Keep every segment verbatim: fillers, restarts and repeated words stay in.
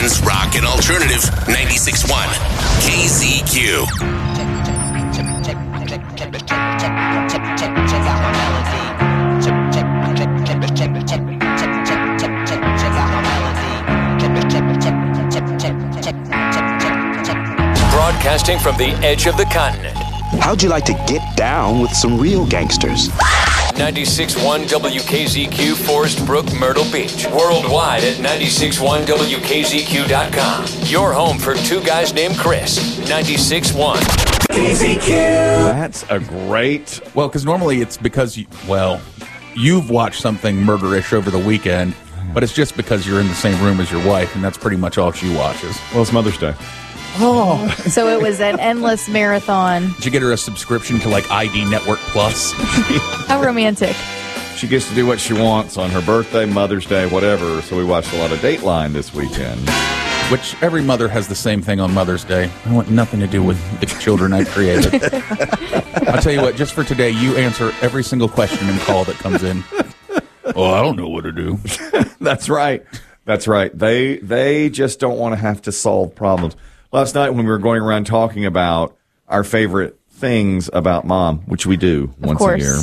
Weekends Rock and Alternative ninety-six point one K Z Q. Broadcasting from the edge of the continent. How'd you like to get down with some real gangsters? ninety-six point one W K Z Q, Forest Brook, Myrtle Beach. Worldwide at ninety-six point one W K Z Q dot com. Your home for two guys named Chris. ninety-six point one K Z Q. That's a great... Well, because normally it's because, you, well, you've watched something murderish over the weekend, but it's just because you're in the same room as your wife, and that's pretty much all she watches. Well, it's Mother's Day. Oh. So it was an endless marathon. Did you get her a subscription to, like, I D Network Plus? How romantic. She gets to do what she wants on her birthday, Mother's Day, whatever. So we watched a lot of Dateline this weekend. Which every mother has the same thing on Mother's Day. I want nothing to do with the children I've created. I'll tell you what, just for today, you answer every single question and call that comes in. Oh, I don't know what to do. That's right. That's right. They they just don't want to have to solve problems. Last night when we were going around talking about our favorite things about Mom, which we do Of once course. a year,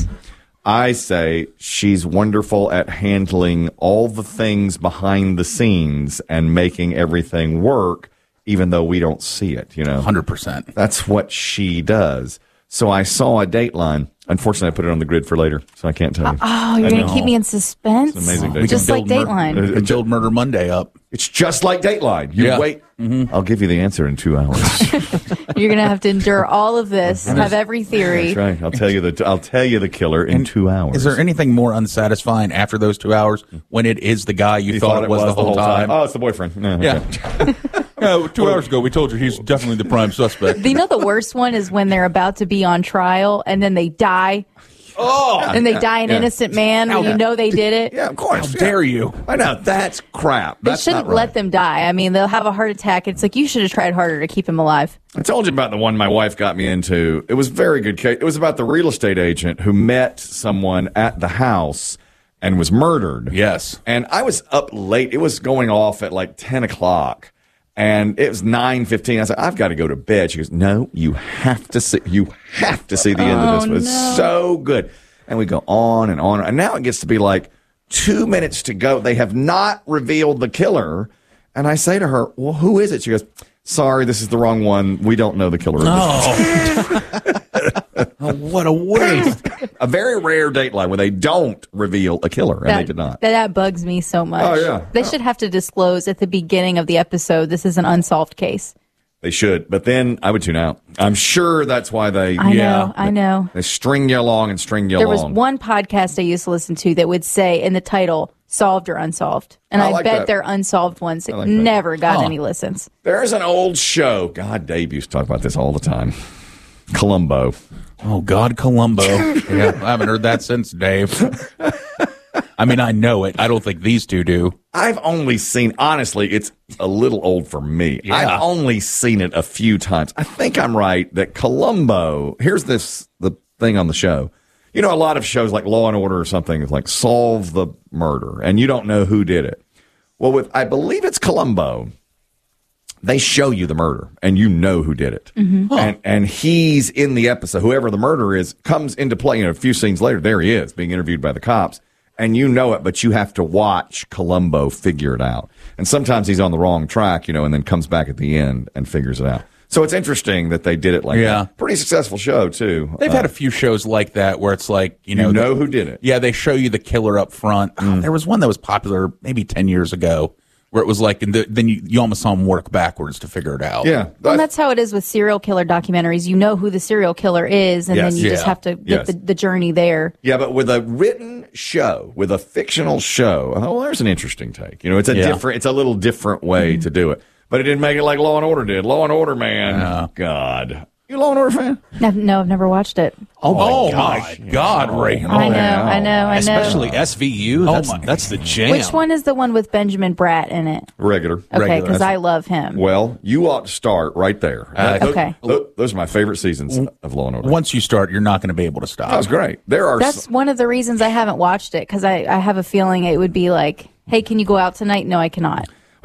I say she's wonderful at handling all the things behind the scenes and making everything work, even though we don't see it, you know. one hundred percent. That's what she does. So I saw a Dateline. Unfortunately, I put it on the grid for later, so I can't tell you. Oh, you're I going to know. keep me in suspense? It's an amazing We Dateline. Just can like build mur- Dateline. we can build Murder Monday up. It's just like Dateline. You Yeah. wait. Mm-hmm. I'll give you the answer in two hours. You're going to have to endure all of this, have every theory. That's right. I'll tell you the I'll tell you the killer in two hours. Is there anything more unsatisfying after those two hours when it is the guy you, You thought, it was, the whole time? Oh, it's the boyfriend. No, Yeah. okay. Yeah, two hours ago we told you he's definitely the prime suspect. You know the worst one is when they're about to be on trial and then they die. Oh, And they die an Yeah. innocent man when Yeah. you know they did it. yeah, of course. How yeah. dare you? I know that's crap. They That's shouldn't not right. let them die. I mean, they'll have a heart attack. It's like you should have tried harder to keep him alive. I told you about the one my wife got me into. It was a very good case. It was about the real estate agent who met someone at the house and was murdered. Yes. And I was up late. It was going off at like ten o'clock. And it was nine fifteen. I said, I've got to go to bed. She goes, no, you have to see, you have to see the end of this. It's so good. And we go on and on. And now it gets to be like two minutes to go. They have not revealed the killer. And I say to her, well, who is it? She goes, sorry, this is the wrong one. We don't know the killer. Oh. Oh, what a waste. A very rare Dateline where they don't reveal a killer. And that, they did not. That, that bugs me so much. Oh, yeah. They should have to disclose at the beginning of the episode this is an unsolved case. They should. But then I would tune out. I'm sure that's why they. I Yeah. know, I know. They string you along and string you There was along. one podcast I used to listen to that would say in the title, solved or unsolved. And I I, like bet that. they're unsolved ones that like that. never got Huh. any listens. There's an old show. God, Dave used to talk about this all the time. Columbo. Oh, God, Columbo. Yeah, I haven't heard that since, Dave. I mean, I know it. I don't think these two do. I've only seen, honestly, it's a little old for me. Yeah. I've only seen it a few times. I think I'm right that Columbo, here's this, the thing on the show. You know, a lot of shows like Law and Order or something is like solve the murder and you don't know who did it. Well, with, I believe it's Columbo, they show you the murder and you know who did it. Mm-hmm. Huh. And and he's in the episode. Whoever the murderer is comes into play. You know, a few scenes later, there he is being interviewed by the cops. And you know it, but you have to watch Columbo figure it out. And sometimes he's on the wrong track, you know, and then comes back at the end and figures it out. So it's interesting that they did it like Yeah. that. Pretty successful show, too. They've Uh, had a few shows like that where it's like, you know, you know the- who did it. yeah, they show you the killer up front. Oh, there was one that was popular maybe ten years ago where it was like, and the, then you, you almost saw him work backwards to figure it out. Yeah. Well, and that's how it is with serial killer documentaries. You know who the serial killer is, and Yes. then you just Yeah. have to get Yes. the, the journey there. Yeah, but with a written show, with a fictional show, oh, well, there's an interesting take. You know, it's a Yeah. different, it's a little different way to do it. But it didn't make it like Law and Order did. Law and Order, man, God, you a Law and Order fan? No, no, I've never watched it. Oh, my Oh, God. my God, Ray. I Oh, know, I know, I know. Especially S V U. That's, my- that's the jam. Which one is the one with Benjamin Bratt in it? Regular. Okay, Regular. because I love him. Well, you ought to start right there. Uh, Those- okay. those, those are my favorite seasons of Law and Order. Once you start, you're not going to be able to stop. That was great. There are That's one of the reasons I haven't watched it, because I, I have a feeling it would be like, hey, can you go out tonight? No, I cannot.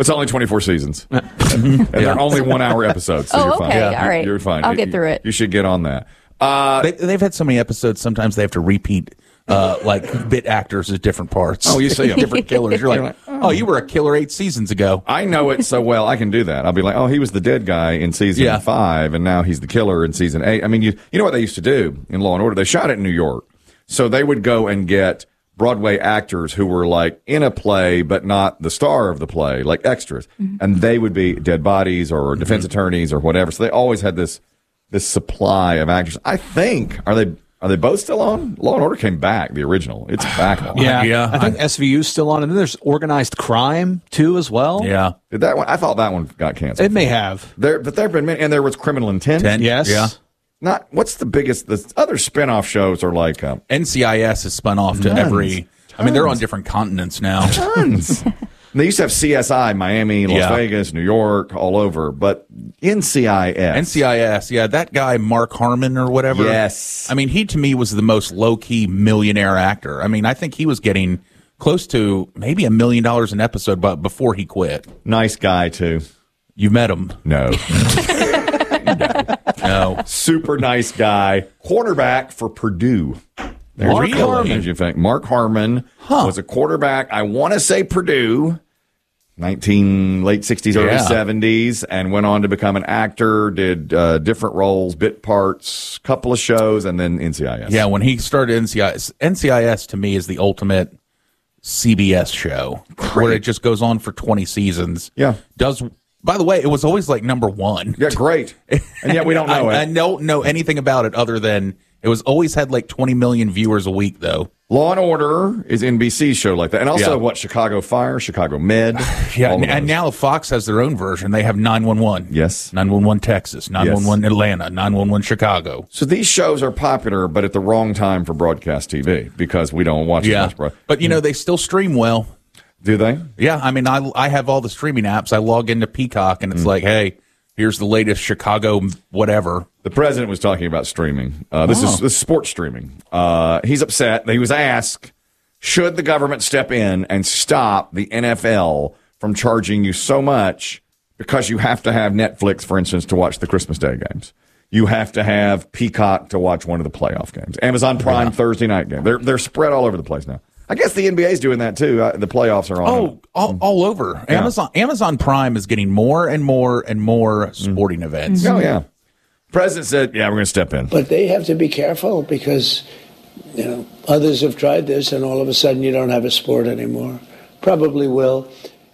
It's only twenty-four seasons. And they're only one-hour episodes, so Oh, you're fine. okay. All right. You're fine. I'll get You- through it. You should get on that. Uh, They, they've had so many episodes. Sometimes they have to repeat, uh, like bit actors at different parts. Oh, you see 'em. different killers. You're like, oh, you were a killer eight seasons ago. I know it so well. I can do that. I'll be like, oh, he was the dead guy in season Yeah. five, and now he's the killer in season eight. I mean, you you know what they used to do in Law and Order? They shot it in New York, so they would go and get Broadway actors who were like in a play, but not the star of the play, like extras, Mm-hmm. and they would be dead bodies or defense attorneys or whatever. So they always had this this supply of actors. I think are they are they both still on? Law and Order came back, the original. It's back on. Yeah, Yeah. I think S V U's still on, and then there's organized crime too as well. Yeah. Did that one? I thought that one got canceled. It may have. There, but there have been many, and there was Criminal Intent. Ten. Yes. Yeah. Not what's the biggest? The other spin-off shows are like um, N C I S has spun off to Tons. every. I mean, they're on different continents now. tons. They used to have C S I, Miami, Las Yeah. Vegas, New York, all over, but N C I S. N C I S, yeah, that guy Mark Harmon or whatever. Yes. I mean, he to me was the most low key millionaire actor. I mean, I think he was getting close to maybe a million dollars an episode, but before he quit. Nice guy too. You met him? No, No. super nice guy. Quarterback for Purdue. There's Mark a killer, Harmon. as you think. Mark Harmon was a quarterback. I want to say Purdue. nineteen late sixties, early Yeah. seventies, and went on to become an actor. Did uh, different roles, bit parts, couple of shows, and then N C I S. Yeah, when he started N C I S, N C I S to me is the ultimate C B S show where it just goes on for twenty seasons. Yeah. Does by the way, it was always like number one. Yeah, great. And yet we don't know I, I it. don't know anything about it other than it was always had like twenty million viewers a week though. Law and Order is N B C's show like that. And also, Yeah. what, Chicago Fire, Chicago Med. Yeah, all and, of and those. now Fox has their own version. They have nine one one. Yes. nine one one Texas, nine one one Atlanta, nine one one Chicago. So these shows are popular, but at the wrong time for broadcast T V because we don't watch as Yeah. much broad. But you know, they still stream well. Do they? Yeah, I mean, I I have all the streaming apps. I log into Peacock, and it's like, hey, here's the latest Chicago whatever. The president was talking about streaming. Uh, this, Oh. is, this is sports streaming. Uh, he's upset. He was asked, should the government step in and stop the N F L from charging you so much because you have to have Netflix, for instance, to watch the Christmas Day games? You have to have Peacock to watch one of the playoff games. Amazon Prime Yeah. Thursday night game. They're, they're spread all over the place now. I guess the N B A is doing that too. Uh, the playoffs are on. Oh, all, all over. Yeah. Amazon Amazon Prime is getting more and more and more sporting events. Oh, yeah. President said, yeah, we're going to step in. But they have to be careful because, you know, others have tried this and all of a sudden you don't have a sport anymore. Probably will.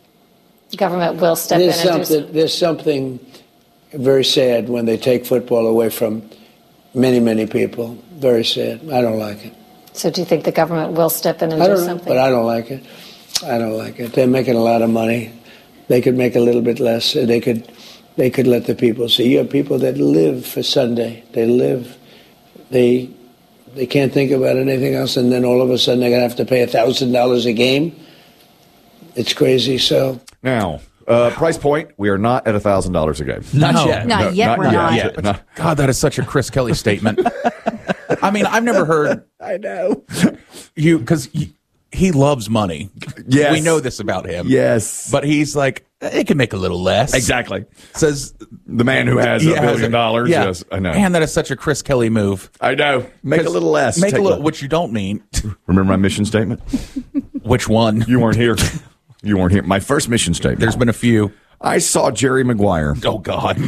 Government will step There's in and do something, some- there's something very sad when they take football away from many, many people. Very sad. I don't like it. So do you think the government will step in and I do don't know, something? but I don't like it. I don't like it. They're making a lot of money. They could make a little bit less. They could, they could let the people see. You have people that live for Sunday. They live. They, they can't think about anything else, and then all of a sudden they're going to have to pay a thousand dollars a game. It's crazy. So Now, uh, price point, we are not at one thousand dollars a game. Not No. yet. Not yet, we're not. yet. Not- God, that is such a Chris Kelly statement. I mean, I've never heard I know. you because he loves money. Yes. We know this about him. Yes. But he's like, it can make a little less. Exactly. Says The man who has he a has billion dollars. Yeah. Yes, I know. Man, that is such a Chris Kelly move. I know. Make a little less. Make Take a little, which you don't mean. Remember my mission statement? Which one? You weren't here. You weren't here. My first mission statement. There's been a few. I saw Jerry Maguire. Oh God.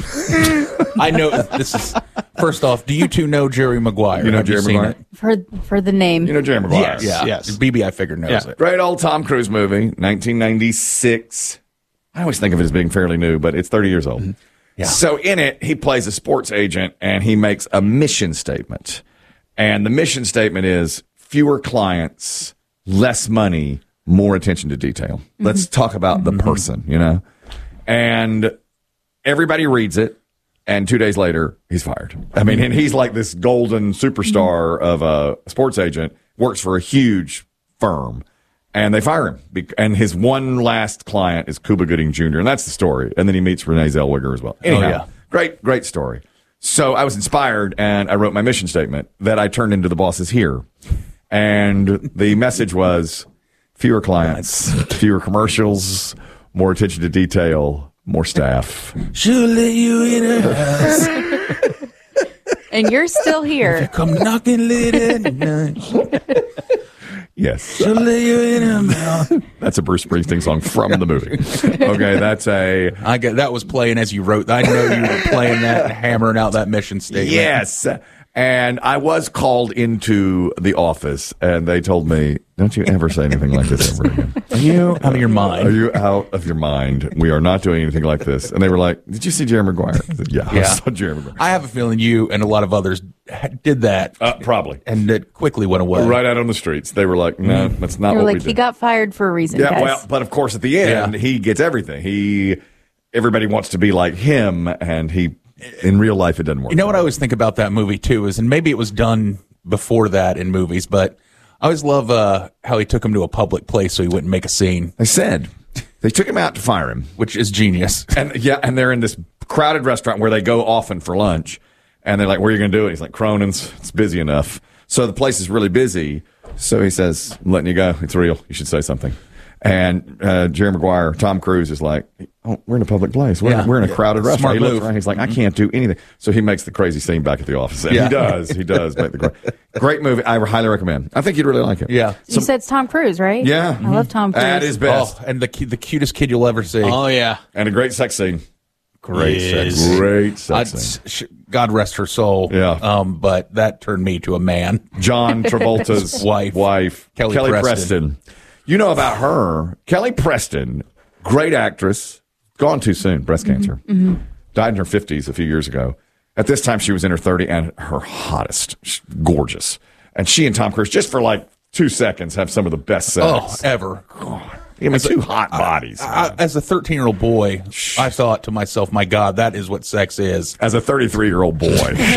I know this is. First off, do you two know Jerry Maguire? You know Have Jerry seen Maguire? it? For for the name. You know Jerry Maguire. Yes. Yeah. Yes. B B, I figure knows Yeah. it. Great old Tom Cruise movie, nineteen ninety-six. I always think of it as being fairly new, but it's thirty years old. Yeah. So in it, he plays a sports agent and he makes a mission statement. And the mission statement is fewer clients, less money, more attention to detail. Let's talk about the person, you know? And everybody reads it. And two days later, he's fired. I mean, and he's like this golden superstar of a sports agent, works for a huge firm, and they fire him. Bec- And his one last client is Cuba Gooding Junior, and that's the story. And then he meets Renee Zellweger as well. Anyhow, yeah. great, great story. So I was inspired, and I wrote my mission statement that I turned into The Boss Is Here. And the message was fewer clients, fewer commercials, more attention to detail, more staff. She'll let you in her house. And you're still here. Come knocking late at night. Yes. She'll let you in her mouth. That's a Bruce Springsteen song from the movie. Okay, that's a... I get that was playing as you wrote. I know you were playing that and hammering out that mission statement. Yes. And I was called into the office, and they told me, don't you ever say anything like this ever again. Are you out of your mind? Are you out of your mind? We are not doing anything like this. And they were like, did you see Jerry Maguire? I said, yeah, Yeah. I saw Jerry Maguire. I have a feeling you and a lot of others did that. Uh, probably. And it quickly went away. Right out on the streets. They were like, no, that's not You're what like, we he did. got fired for a reason, Yeah, guys. well, but of course at the end, Yeah. he gets everything. He, everybody wants to be like him, and he, in real life, it doesn't work. You know what I always think about that movie, too, is, and maybe it was done before that in movies, but I always love uh, how he took him to a public place so he wouldn't make a scene. They said they took him out to fire him, which is genius. And yeah, and they're in this crowded restaurant where they go often for lunch, and they're like, "Where are you going to do it?" He's like, "Cronin's. It's busy enough." So the place is really busy. So he says, "I'm letting you go. It's real. You should say something." And uh, Jerry Maguire, Tom Cruise is like, "Oh, we're in a public place. We're, Yeah. we're in a crowded Smart restaurant." He looks move. around. He's like, "I can't do anything." So he makes the crazy scene back at the office. And Yeah. he does. He does make the great, great movie. I highly recommend. I think you'd really like it. Yeah. You said it's Tom Cruise, right? Yeah. I love Tom Cruise. At his best. Oh, and the cu- the cutest kid you'll ever see. Oh, yeah. And a great sex scene. Great Yes. sex. Great I'd sex scene. s- sh- God rest her soul. Yeah. Um, but that turned me to a man. John Travolta's Wife. wife, Kelly Preston. Preston. You know about her, Kelly Preston, great actress, gone too soon, breast cancer. Died in her fifties a few years ago. At this time, she was in her thirties and her hottest, She's gorgeous. And she and Tom Cruise, just for like two seconds, have some of the best Oh, sex. ever. I mean, two hot bodies. I, as a thirteen-year-old boy, I thought to myself, my God, that is what sex is. As a thirty-three-year-old boy.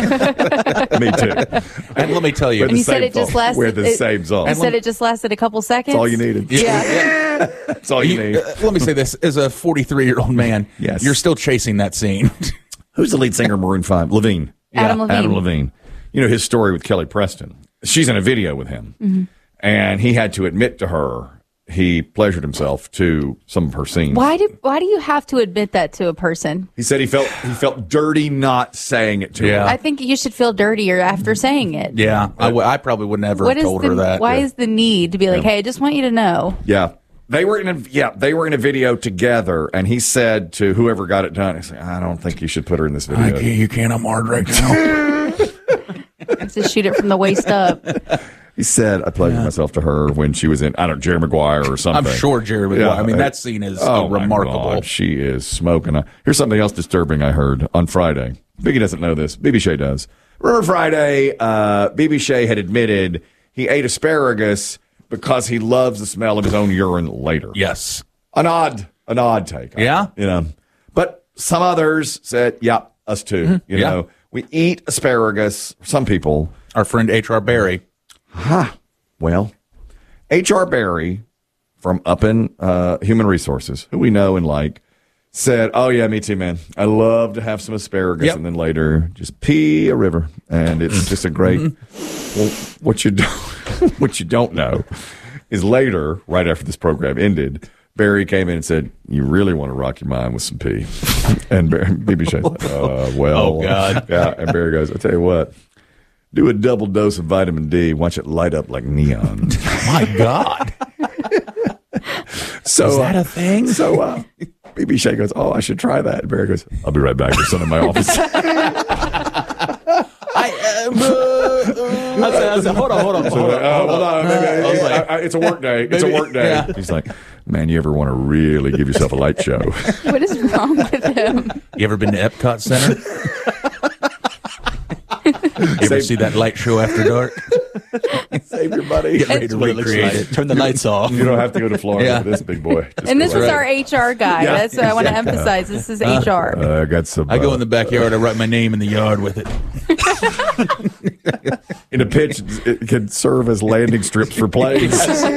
Me too. And let me tell you, We're And the you said same it just song. lasted. We're the it- same song. You said it just lasted a couple seconds. That's all you needed. Yeah. That's all you, you- need. uh, let me say this: as a forty-three-year-old man, Yes. you're still chasing that scene. Who's the lead singer of Maroon five? Levine. Adam Levine. Adam Levine. You know his story with Kelly Preston. She's in a video with him. Mm-hmm. And he had to admit to her he pleasured himself to some of her scenes. Why do Why do you have to admit that to a person? He said he felt he felt dirty not saying it to Yeah. her. I think you should feel dirtier after saying it. yeah, I, w- I probably would never What have is told the her that. Why Yeah. is the need to be like, hey, I just want you to know? Yeah. They were in a yeah, they were in a video together, and he said to whoever got it done, he's like, I don't think you should put her in this I video. can't, you can't. I'm hard right now. Just shoot it from the waist up. He said I pleasured myself to her when she was in I don't know, Jerry Maguire or something. I'm sure Jerry Maguire. Yeah. I mean, that scene is Oh, uh, my remarkable. God, she is smoking. Uh, Here's something else disturbing I heard on Friday. Biggie doesn't know this. B B Shea does. Remember Friday, uh, B B Shea had admitted he ate asparagus because he loves the smell of his own urine later. Yes. An odd, an odd take. Yeah? You know, but some others said, yeah, us too. Mm-hmm. You Yeah. know, we eat asparagus. Some people. Our friend H R. Barry. Well, H R. Barry from up in uh, Human Resources, who we know and like, said, oh, yeah, me too, man. I love to have some asparagus Yep. and then later just pee a river. And it's just a great. Well, what you don't, what you don't know is later, right after this program ended, Barry came in and said, you really want to rock your mind with some pee. And Barry, B B Shane's like, uh, well. Oh, God. Yeah. And Barry goes, I'll tell you what. Do a double dose of vitamin D. Watch it light up like neon. My God. So Is that uh, a thing? So uh, B B Shea goes, oh, I should try that. And Barry goes, I'll be right back. There's some in my office. I am. Uh, I said, I said, hold on, hold on, hold on. Uh, hold on. Maybe, I was like- I- I- it's a work day. It's a Maybe- work day. yeah. He's like, man, you ever want to really give yourself a light show? What is wrong with him? You ever been to Epcot Center? You ever Save- see that light show after dark? Save your money. Get ready to That's what it looks recreate like. it. Turn the lights off. You don't have to go to Florida Yeah. for this big boy. Just And this go was right. our H R guy. Yeah, That's what I want to exactly. emphasize. This is H R. Uh, I got some. I go uh, in the backyard. I write my name in the yard with it. in a pitch. It can serve as landing strips for planes.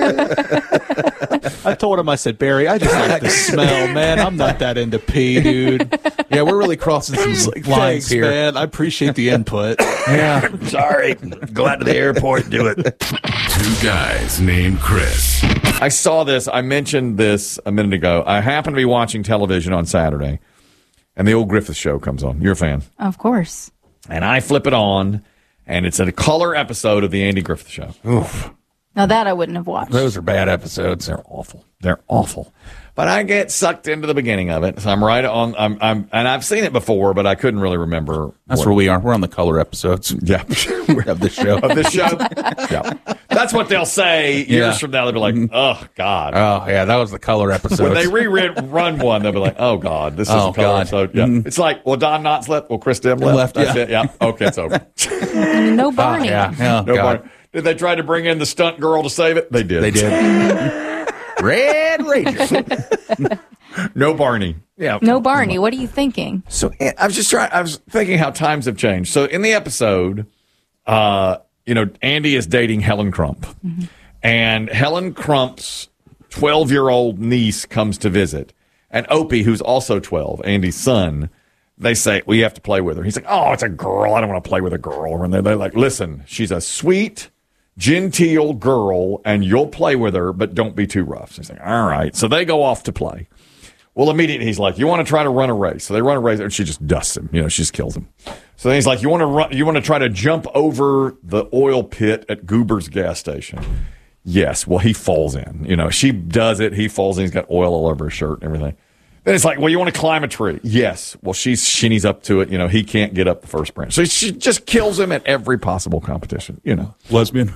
I told him, I said, Barry, I just like the smell, man. I'm not that into pee, dude. Yeah, we're really crossing some lines Thanks, here. man. I appreciate the input. Yeah. Sorry. Go out to the airport and do it. Two guys named Chris. I saw this. I mentioned this a minute ago. I happened to be watching television on Saturday, and the old Griffith Show comes on. You're a fan. Of course. And I flip it on, and it's a color episode of the Andy Griffith Show. Oof. Now that I wouldn't have watched. Those are bad episodes. They're awful. They're awful. But I get sucked into the beginning of it. So I'm right on. I'm, I'm, and I've seen it before, but I couldn't really remember. That's what, where we are. We're on the color episodes. Yeah. of the show. Of this show. Yeah. That's what they'll say years Yeah. from now. They'll be like, oh, God. Oh, yeah, that was the color episode. When they re-run one, they'll be like, oh, God, this is Oh, a color God. episode. Yeah. Mhm. It's like, well, Don Knotts left. Well, Chris Dim left. Left, That's yeah. it. Yeah. Okay, it's over. No Barney. Oh, yeah. Oh, No God. Barney. Did they try to bring in the stunt girl to save it? They did. They did. Red Ranger. No Barney. Yeah. No Barney. What are you thinking? So eh, I was just trying. I was thinking how times have changed. So in the episode, uh, you know, Andy is dating Helen Crump, Mm-hmm. and Helen Crump's twelve-year-old niece comes to visit, and Opie, who's also twelve, Andy's son. They say, well, you have to play with her. He's like, oh, it's a girl. I don't want to play with a girl. And they're, they're like, listen, she's a sweet, genteel girl, and you'll play with her, but don't be too rough. So he's like, all right. So they go off to play. Well, immediately he's like, you want to try to run a race. So they run a race, and she just dusts him. You know, she just kills him. So then he's like, you want to run, you want to try to jump over the oil pit at Goober's gas station. Yes. Well, he falls in. You know, she does it. He falls in. He's got oil all over his shirt and everything. Then it's like, well, you want to climb a tree? Yes. Well, she's shinnies up to it. You know, he can't get up the first branch. So she just kills him at every possible competition, you know. Lesbian.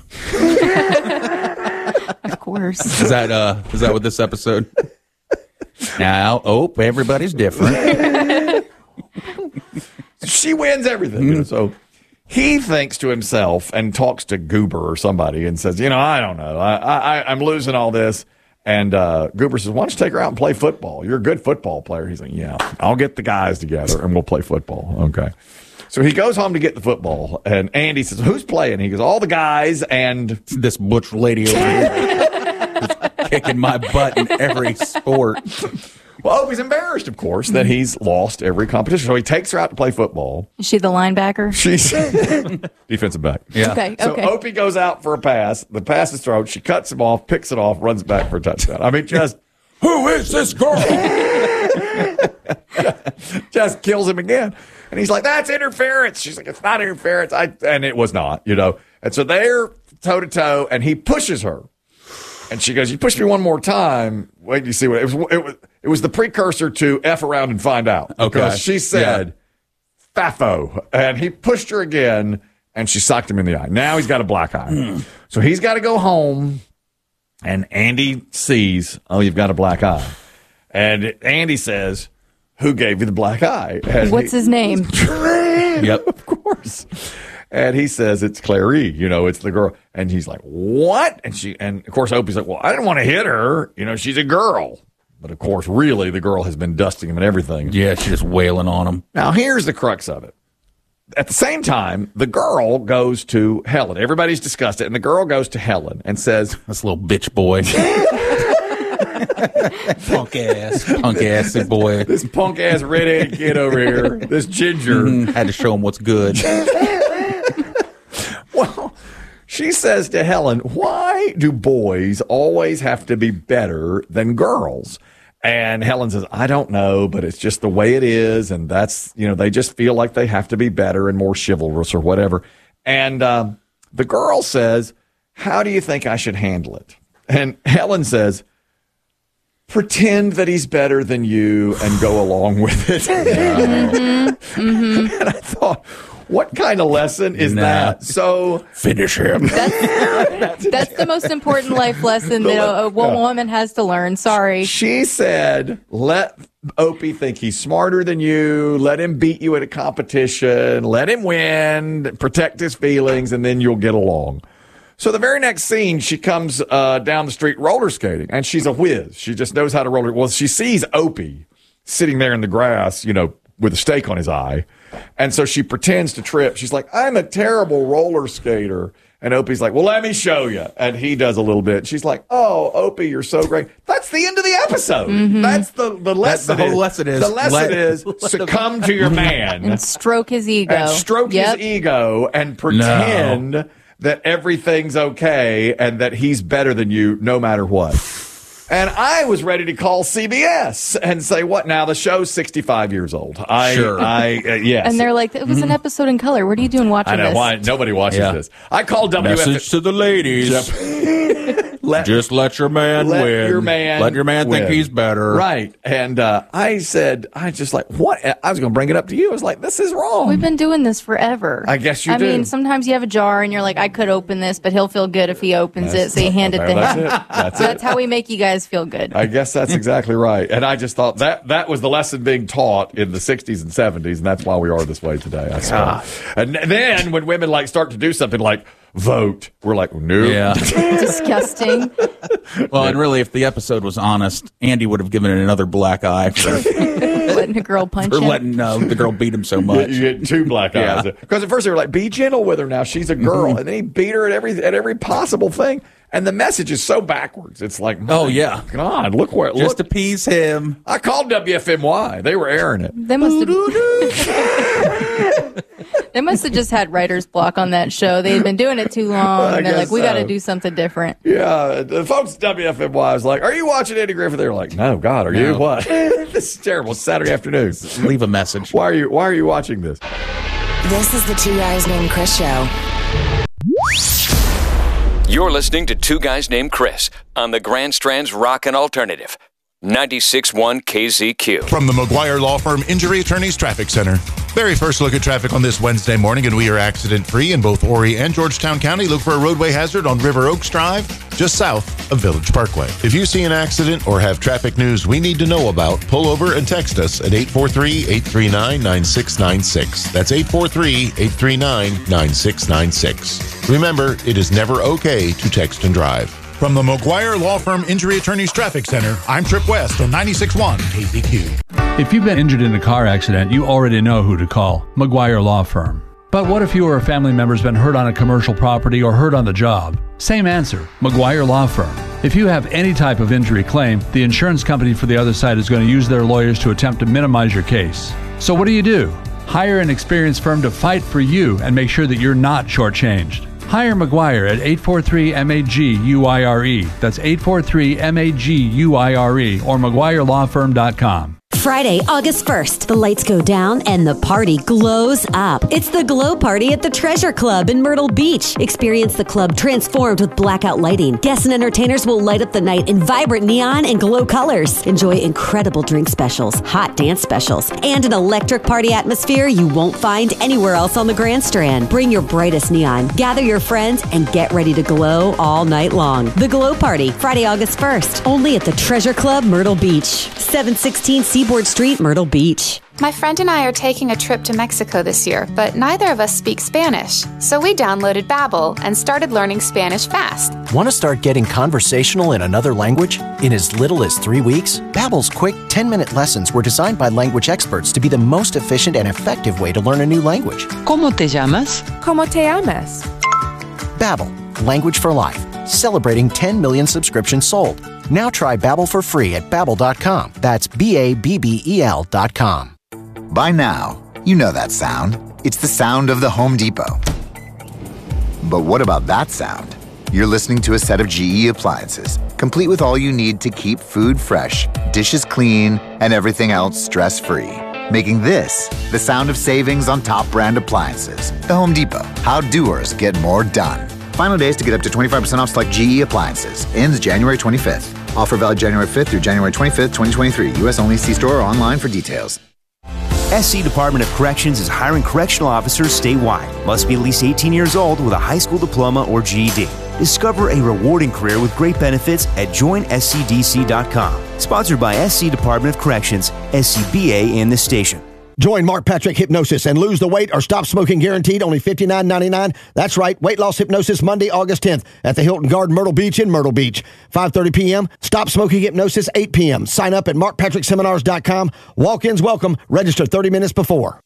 Of course. Is that uh is that what this episode? Now, oh, everybody's different. She wins everything. You know, so he thinks to himself and talks to Goober or somebody and says, you know, I don't know. I, I, I'm losing all this. And uh, Goober says, why don't you take her out and play football? You're a good football player. He's like, yeah, I'll get the guys together and we'll play football. Okay. So he goes home to get the football. And Andy says, who's playing? He goes, all the guys and This butch lady over here is kicking my butt in every sport. well, he's embarrassed, of course, that he's lost every competition. So he takes her out to play football. Is she the linebacker? She's defensive back. Yeah. Okay. So Okay. Opie goes out for a pass. The pass is thrown. She cuts him off, picks it off, runs back for a touchdown. I mean, just who is this girl? Just kills him again. And he's like, that's interference. She's like, it's not interference. I and it was not, you know. And so they're toe to toe, and he pushes her. And she goes, you push me one more time. Wait till you see what it was. It was, it was the precursor to F around and find out. Okay. Because she said, Faffo. And he pushed her again, and she socked him in the eye. Now he's got a black eye. So he's got to go home, and Andy sees, oh, you've got a black eye. And Andy says, who gave you the black eye? And What's he, his name? Yep. Of course. And he says it's Clary, you know, it's the girl. And he's like, what? And she, and of course, Opie's like, well, I didn't want to hit her. You know, she's a girl. But of course, really, the girl has been dusting him and everything. Yeah, she's just wailing on him. Now, here's the crux of it. At the same time, the girl goes to Helen. Everybody's discussed it. And the girl goes to Helen and says, This little bitch boy. Punk ass. Punk ass boy. this punk ass redheaded kid over here, this ginger. Mhm. Had to show him what's good. Well, she says to Helen, why do boys always have to be better than girls? And Helen says, I don't know, but it's just the way it is. And that's, you know, they just feel like they have to be better and more chivalrous or whatever. And um, the girl says, how do you think I should handle it? And Helen says, pretend that he's better than you and go along with it. Mm-hmm. Mm-hmm. And I thought, what kind of lesson is Nah. that? So Finish him. That's, that's the most important life lesson that a, a woman has to learn. Sorry. she said, let Opie think he's smarter than you. Let him beat you at a competition. Let him win. Protect his feelings, and then you'll get along. So the very next scene, she comes uh, down the street roller skating, and she's a whiz. She just knows how to roller. Well, she sees Opie sitting there in the grass, you know, with a stake on his eye. And so she pretends to trip. She's like, I'm a terrible roller skater. And Opie's like, well, let me show you. And he does a little bit. She's like, oh, Opie, you're so great. That's the end of the episode. Mm-hmm. That's the, the lesson. the whole is- lesson is The lesson let- is succumb to your man. And stroke his ego. And stroke Yep. his ego and pretend that everything's okay and that he's better than you no matter what. And I was ready to call C B S and say, what now? The show's sixty-five years old. I, Sure. I, uh, yes. And they're like, it was an episode in color. What are you doing watching I know this? why nobody watches Yeah. this. I called W F M. Message to the ladies. Let, Just let your man let win. your man Let your man win. think he's better. Right. And uh, I said, I just like, what? I was going to bring it up to you. I was like, this is wrong. We've been doing this forever. I guess you I do. mean, sometimes you have a jar and you're like, I could open this, but he'll feel good if he opens it. So you hand it to That's him. it. That's it. That's how we make you guys feel good. I guess that's exactly right. And I just thought that that was the lesson being taught in the sixties and seventies, and that's why we are this way today, I suppose. And then when women like start to do something like vote, we're like, no. Yeah. Disgusting. Well, and really, if the episode was honest, Andy would have given it another black eye for, Letting a girl punch for him. letting uh, the girl beat him so much. You get two black Yeah. eyes. Because at first they were like, be gentle with her now. She's a girl. And then he beat her at every at every possible thing. And the message is so backwards. It's like, Oh, yeah. God, look where it Just look. appease him. I called W F M Y. They were airing it. They must have. They must have just had writer's block on that show. They had been doing it too long. I And they're guess like, we got to so. do something different. Yeah, the folks at W F M Y was like, are you watching Eddie Griffin? They were like, no, God, are you? No. What? This is terrible. It's Saturday afternoon. Leave a message. Why are you Why are you watching this? This is the Two Guys Named Chris show. You're listening to Two Guys Named Chris on the Grand Strand's Rockin' Alternative. ninety-six point one K Z Q. From the McGuire Law Firm Injury Attorneys Traffic Center. Very first look at traffic on this Wednesday morning, and we are accident-free in both Horry and Georgetown County. Look for a roadway hazard on River Oaks Drive, just south of Village Parkway. If you see an accident or have traffic news we need to know about, pull over and text us at eight four three, eight three nine, nine six nine six. That's eight four three, eight three nine, nine six nine six. Remember, it is never okay to text and drive. From the McGuire Law Firm Injury Attorneys Traffic Center, I'm Trip West on ninety-six point one K Z Q. If you've been injured in a car accident, you already know who to call, McGuire Law Firm. But what if you or a family member's been hurt on a commercial property or hurt on the job? Same answer, McGuire Law Firm. If you have any type of injury claim, the insurance company for the other side is going to use their lawyers to attempt to minimize your case. So what do you do? Hire an experienced firm to fight for you and make sure that you're not shortchanged. Hire McGuire at eight four three, M A G U I R E. That's eight four three, M A G U I R E or McGuire Law Firm dot com. Friday, August first, the lights go down and the party glows up. It's the Glow Party at the Treasure Club in Myrtle Beach. Experience the club transformed with blackout lighting. Guests and entertainers will light up the night in vibrant neon and glow colors. Enjoy incredible drink specials, hot dance specials, and an electric party atmosphere you won't find anywhere else on the Grand Strand. Bring your brightest neon, gather your friends, and get ready to glow all night long. The Glow Party, Friday, August first, only at the Treasure Club, Myrtle Beach. seven sixteen Seaboard Street, Myrtle Beach. My friend and I are taking a trip to Mexico this year, but neither of us speak Spanish. So we downloaded Babbel and started learning Spanish fast. Want to start getting conversational in another language? In as little as three weeks? Babbel's quick ten-minute lessons were designed by language experts to be the most efficient and effective way to learn a new language. ¿Cómo te llamas? ¿Cómo te llamas? Babbel, language for life. Celebrating ten million subscriptions sold. Now try Babbel for free at babbel dot com. That's B A B B E L dot com. By now, you know that sound. It's the sound of the Home Depot. But what about that sound? You're listening to a set of G E appliances, complete with all you need to keep food fresh, dishes clean, and everything else stress-free. Making this the sound of savings on top brand appliances. The Home Depot. How doers get more done. Final days to get up to twenty-five percent off select G E appliances. Ends January twenty-fifth. Offer valid January fifth through January twenty-fifth, twenty twenty-three. U S only. See store or online for details. S C Department of Corrections is hiring correctional officers statewide. Must be at least eighteen years old with a high school diploma or G E D. Discover a rewarding career with great benefits at join S C D C dot com. Sponsored by S C Department of Corrections, S C B A, and the station. Join Mark Patrick Hypnosis and lose the weight or stop smoking guaranteed, only fifty-nine ninety-nine. That's right, weight loss hypnosis Monday, August tenth at the Hilton Garden Myrtle Beach in Myrtle Beach. five thirty p.m. Stop smoking hypnosis, eight p.m. Sign up at mark patrick seminars dot com. Walk-ins welcome. Register thirty minutes before.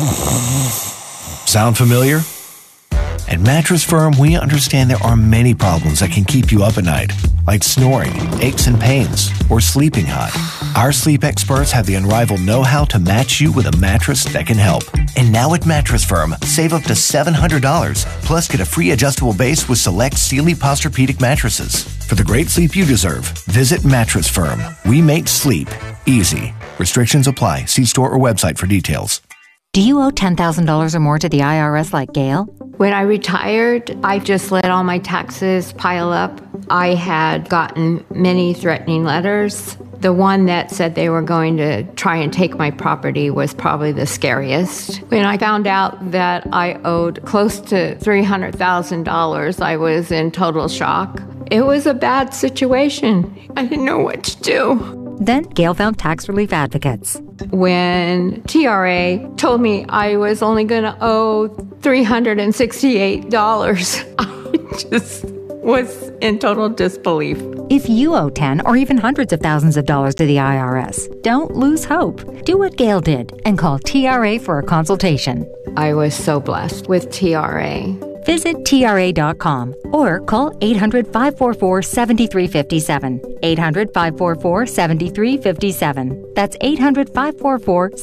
Sound familiar? At Mattress Firm, we understand there are many problems that can keep you up at night. like snoring, aches and pains, or sleeping hot. Our sleep experts have the unrivaled know-how to match you with a mattress that can help. And now at Mattress Firm, save up to seven hundred dollars, plus get a free adjustable base with select Sealy Posturepedic mattresses. For the great sleep you deserve, visit Mattress Firm. We make sleep easy. Restrictions apply. See store or website for details. Do you owe ten thousand dollars or more to the I R S like Gail? When I retired, I just let all my taxes pile up. I had gotten many threatening letters. The one that said they were going to try and take my property was probably the scariest. When I found out that I owed close to three hundred thousand dollars, I was in total shock. It was a bad situation. I didn't know what to do. Then Gail found Tax Relief Advocates. When T R A told me I was only going to owe three hundred sixty-eight dollars, I just was in total disbelief. If you owe ten or even hundreds of thousands of dollars to the I R S, don't lose hope. Do what Gail did and call T R A for a consultation. I was so blessed with T R A. Visit T R A dot com or call eight hundred, five four four, seven three five seven. eight hundred, five four four, seven three five seven. That's eight hundred, five four four,